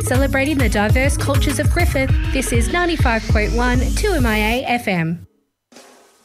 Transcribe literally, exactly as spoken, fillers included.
Celebrating the diverse cultures of Griffith, this is ninety-five point one two M I A F M.